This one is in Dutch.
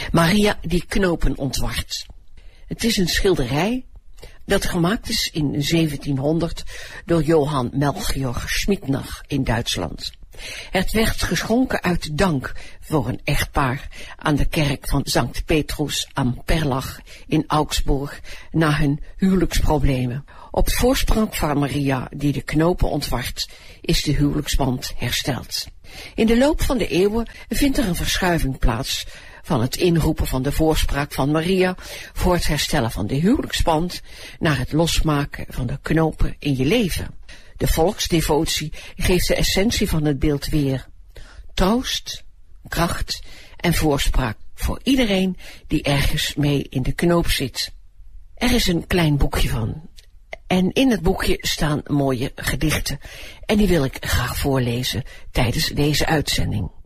Maria die knopen ontwart. Het is een schilderij dat gemaakt is in 1700 door Johann Melchior Schmidtner in Duitsland. Het werd geschonken uit dank voor een echtpaar aan de kerk van Sankt Petrus am Perlach in Augsburg na hun huwelijksproblemen. Op het voorspraak van Maria die de knopen ontwart is de huwelijksband hersteld. In de loop van de eeuwen vindt er een verschuiving plaats van het inroepen van de voorspraak van Maria voor het herstellen van de huwelijksband naar het losmaken van de knopen in je leven. De volksdevotie geeft de essentie van het beeld weer. Troost, kracht en voorspraak voor iedereen die ergens mee in de knoop zit. Er is een klein boekje van. En in het boekje staan mooie gedichten. En die wil ik graag voorlezen tijdens deze uitzending.